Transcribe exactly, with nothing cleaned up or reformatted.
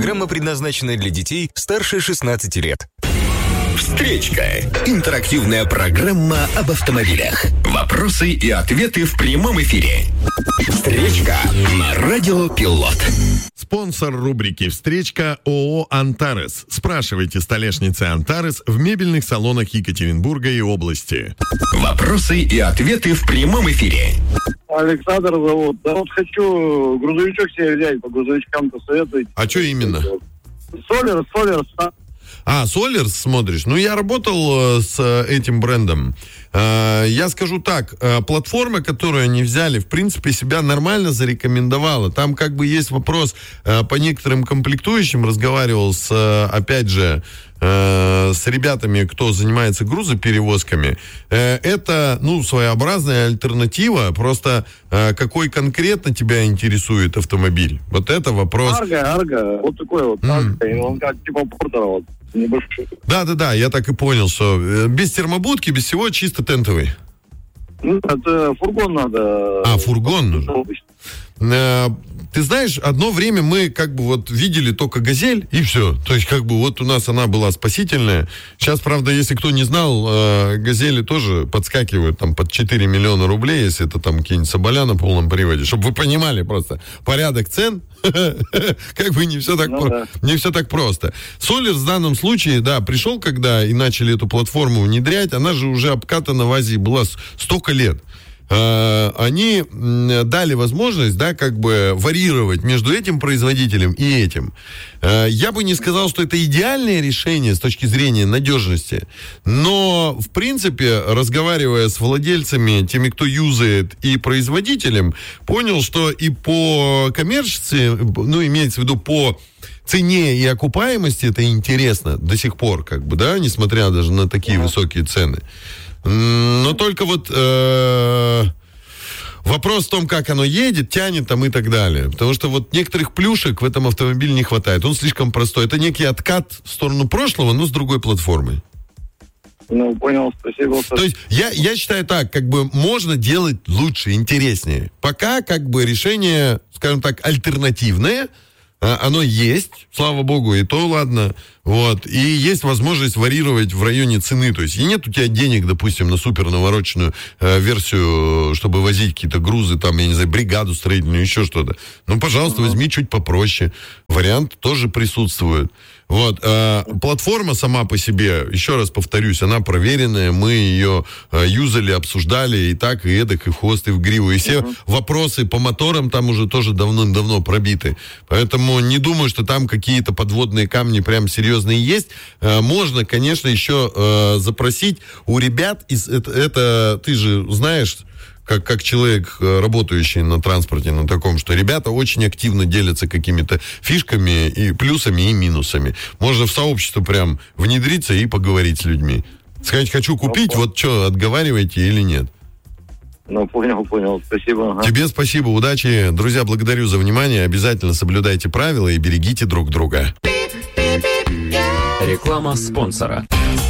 Программа предназначена для детей старше шестнадцати лет. Встречка. Интерактивная программа об автомобилях. Вопросы и ответы в прямом эфире. Встречка на Радио Пилот. Спонсор рубрики «Встречка» ООО «Антарес». Спрашивайте столешницы «Антарес» в мебельных салонах Екатеринбурга и области. Вопросы и ответы в прямом эфире. Александр зовут. Да вот хочу грузовичок себе взять, по грузовичкам-то советуете. А что именно? Солер, Солер. А, Solers смотришь? Ну, я работал э, с э, этим брендом. Э, я скажу так, э, платформа, которую они взяли, в принципе, себя нормально зарекомендовала. Там как бы есть вопрос э, по некоторым комплектующим. Разговаривал с, э, опять же, э, с ребятами, кто занимается грузоперевозками. Э, это, ну, своеобразная альтернатива. Просто э, какой конкретно тебя интересует автомобиль? Вот это вопрос. Арго, Арго. Вот такой вот. Mm. Арго. Он как типа Портера вот. Небольшой. Да-да-да, я так и понял, что без термобудки, без всего, чисто тентовый. Ну, это фургон надо. А, фургон нужен. Ты знаешь, одно время мы как бы вот видели только «Газель» и все. То есть как бы вот у нас она была спасительная. Сейчас, правда, если кто не знал, «Газели» тоже подскакивают там под четыре миллиона рублей, если это там какие-нибудь Соболя на полном приводе. Чтобы вы понимали просто порядок цен. Как бы не все так ну, про... да. не все так просто. Solers в данном случае, да, пришел, когда и начали эту платформу внедрять, она же уже обкатана в Азии была столько лет. Они дали возможность, да, как бы варьировать между этим производителем и этим. Я бы не сказал, что это идеальное решение с точки зрения надежности, но, в принципе, разговаривая с владельцами, теми, кто юзает, и производителем, понял, что и по коммерции, ну, имеется в виду по цене и окупаемости, это интересно до сих пор, как бы, да, несмотря даже на такие uh-huh. высокие цены. Но только вот э, вопрос в том, как оно едет, тянет там и так далее. Потому что вот некоторых плюшек в этом автомобиле не хватает. Он слишком простой. Это некий откат в сторону прошлого, но с другой платформой. Ну, понял, спасибо. То есть я, я считаю так, как бы можно делать лучше, интереснее. Пока как бы решение, скажем так, альтернативное. Оно есть, слава богу, и то ладно. Вот. И есть возможность варьировать в районе цены. То есть, и нет у тебя денег, допустим, на супер навороченную э, версию, чтобы возить какие-то грузы, там, я не знаю, бригаду строительную, еще что-то. Ну, пожалуйста, uh-huh. возьми чуть попроще. Вариант тоже присутствует. Вот. А, платформа сама по себе, еще раз повторюсь, она проверенная. Мы ее а, юзали, обсуждали и так, и эдак, и в хвост, и в гриву. И все uh-huh. вопросы по моторам там уже тоже давно-давно пробиты. Поэтому не думаю, что там какие-то подводные камни прям серьезные есть. А, можно, конечно, еще а, запросить у ребят, из, это, это ты же знаешь... Как, как человек, работающий на транспорте, на таком, что ребята очень активно делятся какими-то фишками и плюсами, и минусами. Можно в сообщество прям внедриться и поговорить с людьми. Сказать, хочу купить, ну, вот что, отговариваете или нет? Ну, понял, понял, спасибо. Ага. Тебе спасибо, удачи. Друзья, благодарю за внимание. Обязательно соблюдайте правила и берегите друг друга. Реклама спонсора.